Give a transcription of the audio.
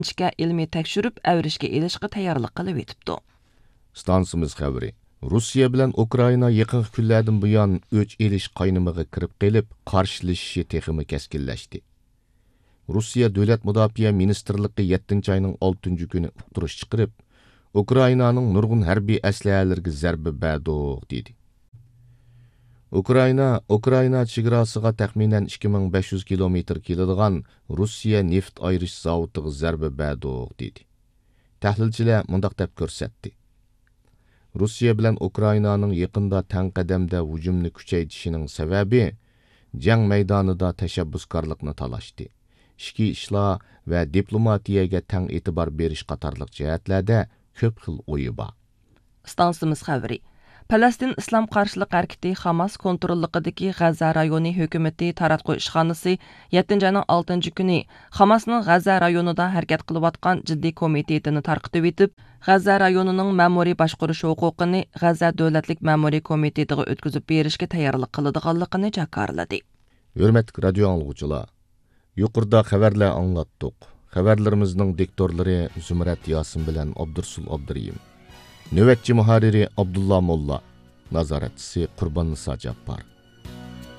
ishga ilmiy tekshirib, avrishga elishga tayyorlik qilib etibdi. Stansimiz xabari. Rossiya bilan Ukraina yaqin kunlardan buyon o'ch elish qaynimiga kirib qelib, qarshilashishi texmi keskinlashdi. Rossiya Davlat Mudofaa Ministerligi 7-oyning 6-kuni uqtirish chiqarib, Ukrainaning nurg'un harbiy aslahalariga zarba berdi dedi. Ukraina chegarasiga taxminan 2500 kilometr keladigan Rossiya neft ayirish zavodiga zarba berdi dedi. Tahlilchilar mundaq deb ko'rsatdi. Rossiya bilan Ukrainaning yaqinda tang qadamda hujumni kuchaytirishining sababi jang maydonida tashabbuskorlikni talashdi. Ichki ishlar va diplomatiyaga tang e'tibor berish qatorliq jihatlarda ko'p xil o'yi bor. Stansimiz xabari. Falastin İslam Qarşılıq Hareketi Hamas kontrolluqidagi G'azza rayoni hukumati taratqu ishxonasi 7-oyning 6-kuni Hamasning G'azza rayonida harakat qilayotgan jiddiy komitetini tarqitib etib, G'azza rayonining ma'muriy boshqarish huquqini G'azza davlatlik ma'muriy komitetiga o'tkazib berishga tayyorlik qiladiganligini jakarladi. Hurmatli radio anglovchilar, yuqorida xabarlar anglatdik. Xabarlarimizning diktorlari Zumrat Yosin bilan Abdursul Abduriyim. Növətçi muharriri Abdullah Molla, nazaratçısı Qurban Nisa Jabbar.